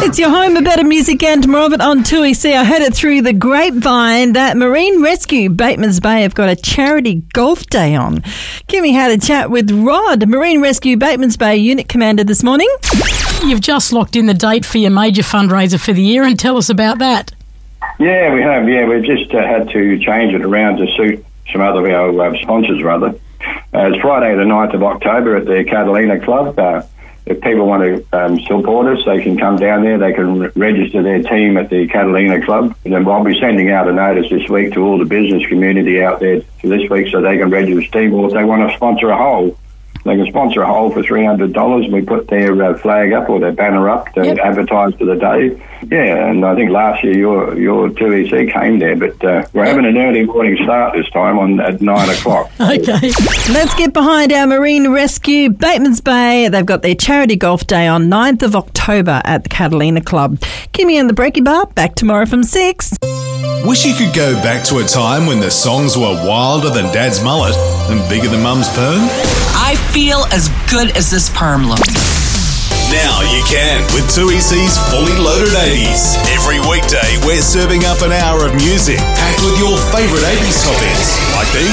It's your home, a better music and more of it on 2EC. I heard it through the grapevine that Marine Rescue Batemans Bay have got a charity golf day on. Kimmy had a chat with Rod, Marine Rescue Batemans Bay Unit Commander this morning. You've just locked in the date for your major fundraiser for the year, and tell us about that. Yeah, we have. Yeah, we've just had to change it around to suit some other of our sponsors, rather. It's Friday the 9th of October at the Catalina Club. If people want to support us, they can come down there. They can register their team at the Catalina Club. And then I'll be sending out a notice this week to all the business community out there for this week so they can register a team. Or if they want to sponsor a hole, they can sponsor a hole for $300. We put their flag up or their banner up to advertise for the day. Yeah, and I think last year your 2EC came there, but we're having an early morning start this time at 9 o'clock. Okay. Let's get behind our Marine Rescue Batemans Bay. They've got their charity golf day on 9th of October at the Catalina Club. Kimmy and the Breaky Bar, back tomorrow from 6. Wish you could go back to a time when the songs were wilder than Dad's mullet and bigger than Mum's perm? I feel as good as this perm looks. Now you can with 2EC's Fully Loaded 80s. Every weekday we're serving up an hour of music packed with your favourite 80s topics like these.